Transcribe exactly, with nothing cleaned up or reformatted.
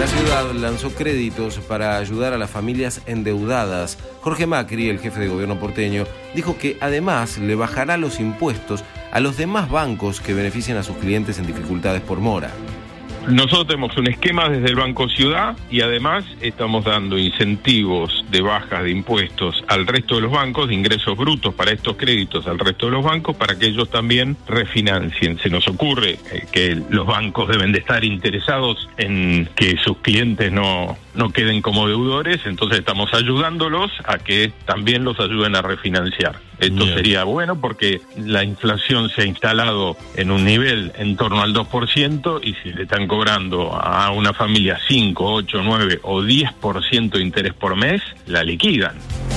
ciudad lanzó créditos para ayudar a las familias endeudadas. Jorge Macri, el jefe de gobierno porteño, dijo que además le bajará los impuestos a los demás bancos que benefician a sus clientes en dificultades por mora. Nosotros tenemos un esquema desde el Banco Ciudad y además estamos dando incentivos de bajas de impuestos al resto de los bancos, de ingresos brutos para estos créditos al resto de los bancos, para que ellos también refinancien. Se nos ocurre eh, que los bancos deben de estar interesados en que sus clientes no, no queden como deudores, entonces estamos ayudándolos a que también los ayuden a refinanciar. Esto Bien. sería bueno porque la inflación se ha instalado en un nivel en torno al dos por ciento y si le están cobrando a una familia cinco, ocho, nueve o diez por ciento de interés por mes, la liquidan.